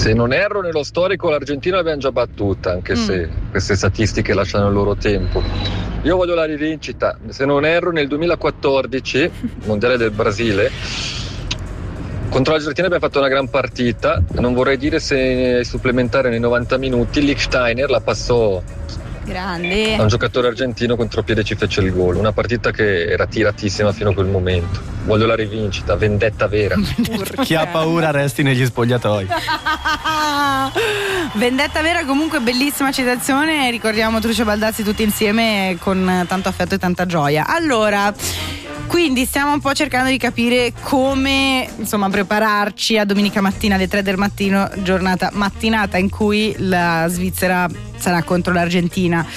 Se non erro, nello storico l'Argentina l'abbiamo già battuta, anche se queste statistiche lasciano il loro tempo. Io voglio la rivincita. Se non erro, nel 2014, mondiale del Brasile, contro l'Argentina abbiamo fatto una gran partita. Non vorrei dire se supplementare nei 90 minuti. Lichtsteiner la passò grande a un giocatore argentino, contropiede ci fece il gol. Una partita che era tiratissima fino a quel momento. Voglio la rivincita, vendetta vera. Chi ha paura resti negli spogliatoi. Vendetta vera, comunque bellissima citazione. Ricordiamo Trucio Baldazzi tutti insieme con tanto affetto e tanta gioia. Allora, quindi stiamo un po' cercando di capire come, insomma, prepararci a domenica mattina alle 3 del mattino, mattinata in cui la Svizzera sarà contro l'Argentina.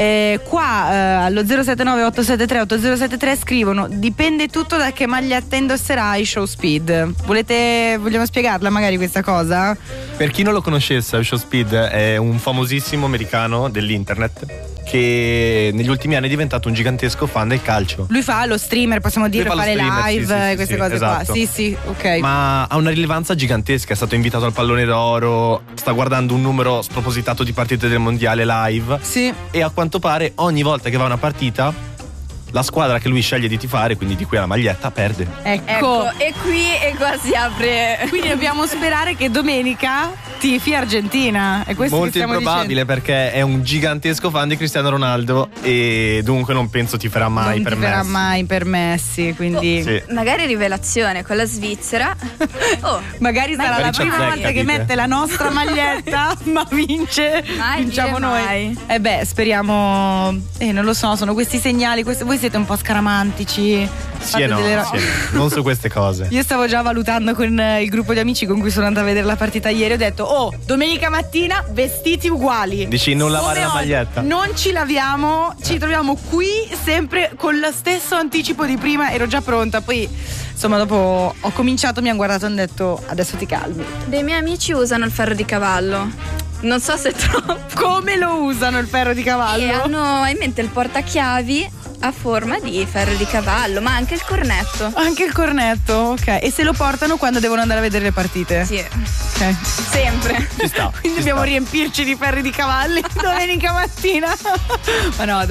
Qua allo 079 873 8073 scrivono: dipende tutto da che maglietta indosserai Show Speed. Vogliamo spiegarla magari questa cosa? Per chi non lo conoscesse, Show Speed è un famosissimo americano dell'internet che negli ultimi anni è diventato un gigantesco fan del calcio. Lui fa lo streamer, possiamo dire, fa le live, sì, queste cose esatto. qua. Sì, ok. Ma ha una rilevanza gigantesca, è stato invitato al Pallone d'Oro, sta guardando un numero spropositato di partite del mondiale live. Sì. E a quanto pare ogni volta che va a una partita, la squadra che lui sceglie di tifare, quindi di cui ha la maglietta, perde. Ecco. E qua si apre. Quindi dobbiamo sperare che domenica tifi Argentina. È questo molto che stiamo improbabile dicendo. Perché è un gigantesco fan di Cristiano Ronaldo e dunque non penso tiferà mai non per tiferà Messi. mai per Messi, quindi Sì. Magari rivelazione con la Svizzera. magari sarà Magari la ci prima azzecca, volta che dite. mette la nostra maglietta ma vinciamo noi. Speriamo. Non lo so, sono questi segnali, voi siete un po' scaramantici. Sì e no, non su queste cose. Io stavo già valutando con il gruppo di amici con cui sono andata a vedere la partita ieri. Ho detto: domenica mattina vestiti uguali. Dici non lavare Come la oggi. maglietta? Non ci laviamo, ci troviamo qui sempre con lo stesso anticipo di prima. Ero già pronta. Poi insomma dopo ho cominciato, mi hanno guardato e hanno detto: adesso ti calmi. Dei miei amici usano il ferro di cavallo. Non so se troppo. Come lo usano il ferro di cavallo? E hanno in mente il portachiavi a forma di ferro di cavallo, ma anche il cornetto. Anche il cornetto, ok. E se lo portano quando devono andare a vedere le partite? Sì. Ok. Sempre. Ci sta. Quindi ci dobbiamo sta. riempirci di ferri di cavalli domenica mattina. Ma no, dai.